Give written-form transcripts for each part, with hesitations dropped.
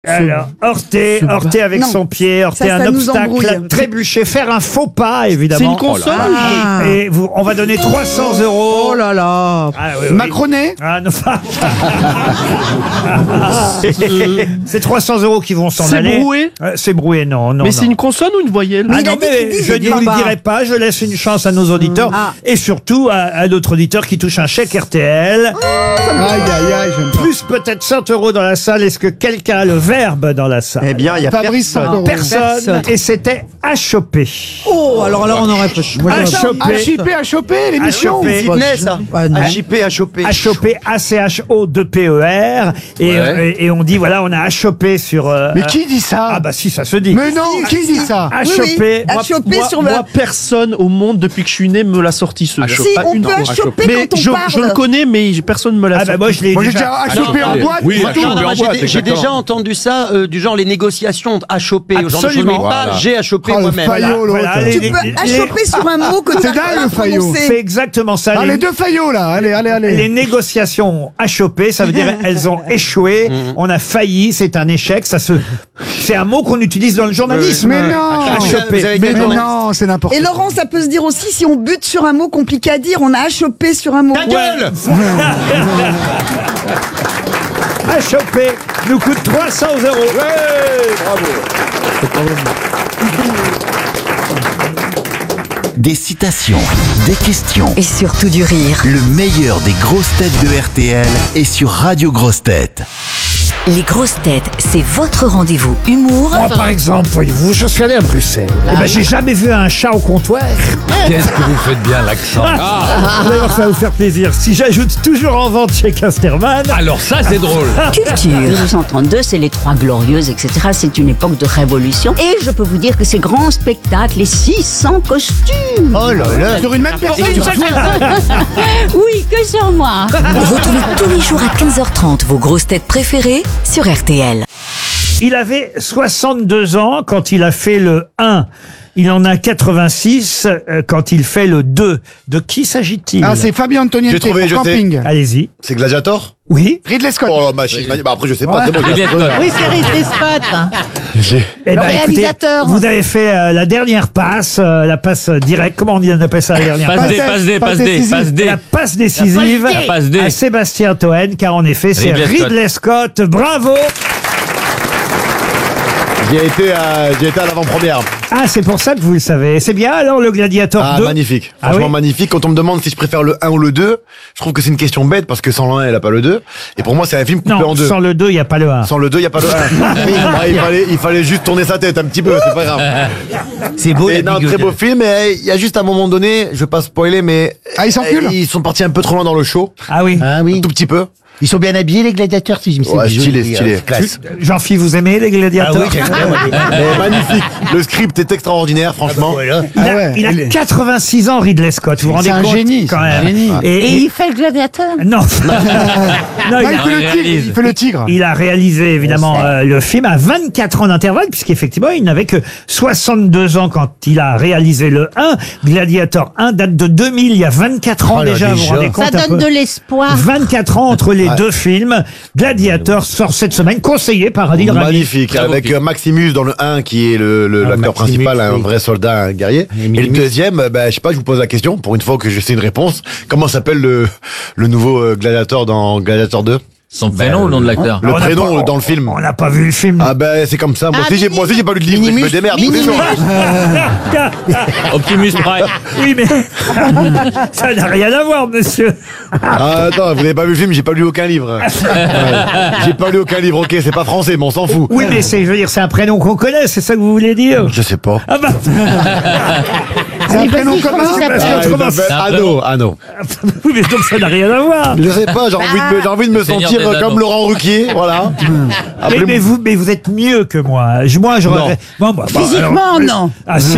Alors, heurter avec Non. son pied, heurter Ça un nous embrouille. obstacle, trébucher, faire un faux pas, évidemment. C'est une console. Et on va donner 300 €. Oh là là. Ah, oui, oui. Macronet. Ah, non. C'est 300 € qui vont s'en C'est aller. broué C'est broué, non. Mais c'est une consonne ou une voyelle? Ah il a non, dit mais qu'il disait je ne vous pas. le dirai pas, je laisse une chance à nos auditeurs et surtout à notre auditeur qui touche un chèque RTL. Aïe, aïe, aïe, j'aime pas. Plus peut-être 100 € dans la salle. Est-ce que quelqu'un a le verbe dans la salle? Eh bien, il y a Fabrice personne. Personne. Et c'était achoper. Oh, alors là, on aurait pas. Achoper. À choper l'émission. Achoper. Sydney, ça. À chipper, à choper. Achoper, ACHO2PER. Et on dit, voilà, on a achoppé sur... Mais qui dit ça? Ah bah si, ça se dit. Mais non, qui dit ça? Achoper. À choper sur le... Moi, personne au monde depuis que je suis né me l'a sorti ce jeu. Si, Pas on une peut fois. achoper Mais quand on parle. je le connais, mais personne me l'a Ah sorti. bah moi, je l'ai Moi j'ai déjà... déjà à choper en boîte. Oui, c'est tout. à choper en boîte, J'ai exactement. déjà entendu ça, du genre les négociations à choper. Absolument. Pas, Voilà. j'ai à choper Oh, le moi-même. faillot, l'autre. Voilà, Tu peux achoper sur un mot que tu C'est as dingue, pas le faillot. prononcé. C'est exactement ça. Ah, les deux faillots là, allez, allez, allez. Les négociations achoppées, ça veut dire elles ont échoué, on a failli, c'est un échec, c'est un mot qu'on utilise dans le journalisme. Mais non. Achoppé. Vous avez Mais quel nom non, c'est n'importe Et quoi. Laurent, ça peut se dire aussi si on bute sur un mot compliqué à dire, on a achoppé sur un mot. Ta gueule. Achoppé nous coûte 300 €. Des citations, des questions, Et surtout du rire. le meilleur des grosses têtes de RTL est sur Radio Grosses Têtes. Les grosses têtes, c'est votre rendez-vous humour Moi, par exemple, voyez-vous, je suis allé à Bruxelles. Eh ben, j'ai jamais vu un chat au comptoir. Qu'est-ce que vous faites bien l'accent. D'ailleurs, ça va vous faire plaisir. Si j'ajoute toujours en vente chez Casterman. Alors ça, c'est drôle. culture. 1832, c'est les Trois Glorieuses, etc. C'est une époque de révolution. Et je peux vous dire que ces grands spectacles, les 600 costumes. Oh là là. Sur une même personne. Oui, que sur moi. Retrouvez tous les jours à 15h30 vos grosses têtes préférées sur RTL. Il avait 62 ans quand il a fait le 1. Il en a 86 quand il fait le 2. De qui s'agit-il? Ah, c'est Fabien Antoniente J'ai trouvé, je pour sais. camping. Allez-y. C'est Gladiator? Oui. Ridley Scott. Oh, machine. Bah après, je sais pas. C'est bon. Oui, c'est Ridley Scott. Eh ben, écoutez, réalisateur. vous avez fait la dernière passe, la passe directe. Comment on appelle ça la dernière Passe D, passe D. La passe décisive La passe D. à Sébastien Toen, car en effet, c'est Ridley Scott. Ridley Scott. Bravo! J'ai été à l'avant-première. Ah, c'est pour ça que vous le savez. C'est bien alors le Gladiator Ah, 2? magnifique. Ah Franchement, oui magnifique. Quand on me demande si je préfère le 1 ou le 2, je trouve que c'est une question bête parce que sans le 1, elle a pas le 2. Et pour moi, c'est un film coupé en Non, deux. sans le 2, il n'y a pas le 1. Sans le 2, il n'y a pas le 1. Il fallait juste tourner sa tête un petit peu, c'est pas grave. C'est beau, Et non, très beau film. Et il y a juste un moment donné, je vais pas spoiler, mais Ah, ils s'enculent. ils sont partis un peu trop loin dans le show. Ah oui. Ah Un oui. tout petit peu. Ils sont bien habillés, les gladiateurs. Ouais, stylé. Jean-Philippe, vous aimez les Gladiators? Mais magnifique. Le script est extraordinaire, franchement. Il a 86 ans, Ridley Scott. Vous vous rendez C'est un compte génie, quand c'est un même. génie. Et il fait le gladiateur. non. Non, Ah, il fait le tigre. il a réalisé évidemment le film à 24 ans d'intervalle, puisqu'effectivement il n'avait que 62 ans quand il a réalisé le 1. Gladiator 1 date de 2000, il y a 24 ans déjà, vous vous rendez compte un peu. l'espoir. 24 ans entre les deux films. Gladiator sort cette semaine, conseillé par Adil Rami. Magnifique, avec Maximus dans le 1 qui est l'acteur principal, un vrai soldat, un guerrier. Et le deuxième, je sais pas, je vous pose la question, pour une fois que je sais une réponse. Comment s'appelle le nouveau Gladiator dans Gladiator 2? Son prénom ou le nom de l'acteur? Le On n'a prénom pas- dans le film. On n'a pas vu le film. Ah c'est comme ça. Moi aussi j'ai pas lu de livre, je me démerde. Optimus Prime. Oui, mais ça n'a rien à voir, monsieur. Ah, attends, vous n'avez pas vu le film, j'ai pas lu aucun livre. J'ai pas lu aucun livre, ok, c'est pas français, mais on s'en fout. Oui, mais je veux dire, c'est un prénom qu'on connaît, c'est ça que vous voulez dire? Je sais pas. Ah bah, C'est un prénom parce commun. que Il autrement, s'appelle Anno. oui, mais donc ça n'a rien à voir. Je sais pas, j'ai envie de me Seigneur sentir des Anneaux. comme Laurent Ruquier, voilà. Après, Mais vous êtes mieux que moi. Moi, j'aurais. Physiquement, non. Ah si.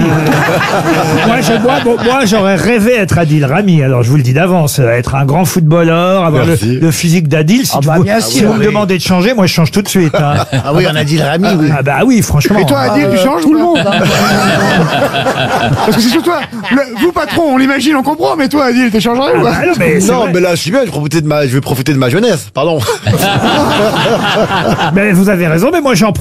moi, j'aurais rêvé être Adil Rami. Alors, je vous le dis d'avance, être un grand footballeur, avoir Merci. le physique d'Adil. Si, si vous me demandez de changer, moi, je change tout de suite. Hein. Ah oui, on a dit le Rami, oui. Ah bah oui, franchement. Et toi, Adil, tu changes tout le monde. Parce que c'est sur toi. Vous, patron, on l'imagine, on comprend, mais toi, Adil, t'es changé ou quoi? Ah non, mais c'est non, vrai. mais là, je suis bien, je vais profiter de ma jeunesse, pardon. Mais vous avez raison, mais moi, j'en